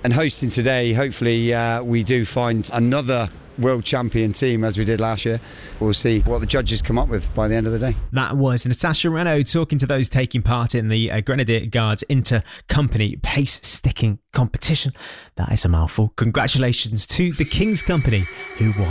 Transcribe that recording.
And hosting today, hopefully we do find another world champion team as we did last year. We'll see what the judges come up with by the end of the day. That was Natasha Renaud talking to those taking part in the Grenadier Guards Inter-Company Pace Sticking competition. That is a mouthful. Congratulations to the King's Company who won.